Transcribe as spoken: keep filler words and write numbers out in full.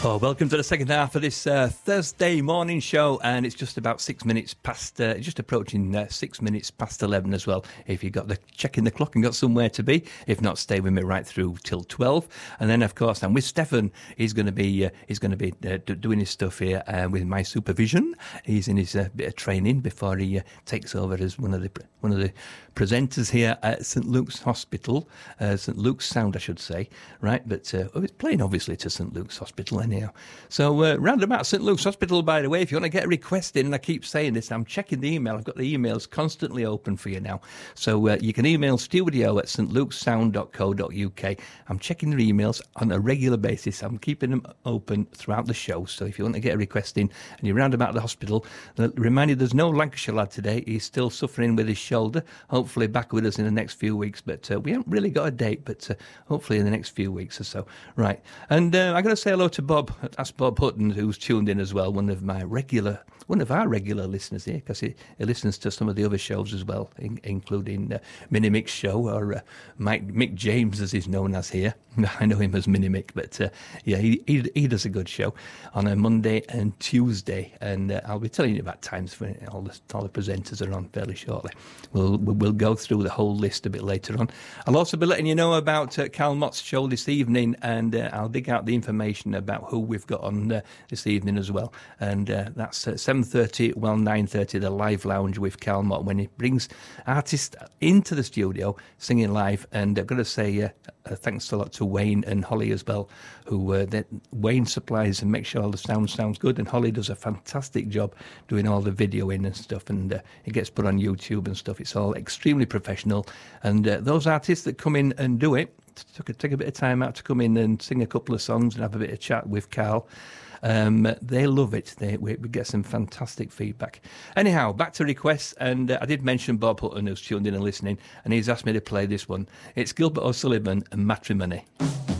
Oh, welcome to the second half of this uh, Thursday morning show, and it's just about six minutes past, uh, just approaching uh, six minutes past eleven as well. If you've got the checking the clock and got somewhere to be, if not, stay with me right through till twelve. And then, of course, I'm with Stefan. He's going to be uh, he's going to be uh, doing his stuff here uh, with my supervision. He's in his uh, bit of training before he uh, takes over as one of the one of the presenters here at St Luke's Hospital, uh, St Luke's Sound, I should say, right? But uh, oh, it's playing obviously to St Luke's Hospital anyhow. So uh, round about St Luke's Hospital, by the way, if you want to get a request in, and I keep saying this, I'm checking the email. I've got the emails constantly open for you now. So uh, you can email studio at st lukes sound dot co dot uk. I'm checking the emails on a regular basis. I'm keeping them open throughout the show. So if you want to get a request in and you're round about the hospital, uh, remind you there's no Lancashire lad today. He's still suffering with his shoulder. Hopefully back with us in the next few weeks. But uh, we haven't really got a date, but uh, hopefully in the next few weeks or so. Right. And uh, I'm going to say hello to Bob. That's Bob Hutton, who's tuned in as well, one of my regular, one of our regular listeners here, because he, he listens to some of the other shows as well, in, including uh, Mini Mick's show, or uh, Mike Mick James, as he's known as here. I know him as Mini Mick, but uh, yeah, he, he he does a good show on a Monday and Tuesday, and uh, I'll be telling you about times when all the all the presenters are on fairly shortly. We'll we'll go through the whole list a bit later on. I'll also be letting you know about uh, Cal Mott's show this evening, and uh, I'll dig out the information about who we've got on uh, this evening as well. And uh, that's at seven thirty, well nine thirty, the live lounge with Cal Mott, when he brings artists into the studio singing live. And I've got to say uh, uh, thanks a lot to Wayne and Holly as well, who uh, that Wayne supplies and makes sure all the sound sounds good, and Holly does a fantastic job doing all the video in and stuff, and uh, it gets put on YouTube and stuff. It's all extremely professional, and uh, those artists that come in and do it took a, take a bit of time out to come in and sing a couple of songs and have a bit of chat with Carl. Um, they love it. They, we, we get some fantastic feedback. Anyhow, back to requests, and uh, I did mention Bob Hutton, who's tuned in and listening, and he's asked me to play this one. It's Gilbert O'Sullivan and Matrimony.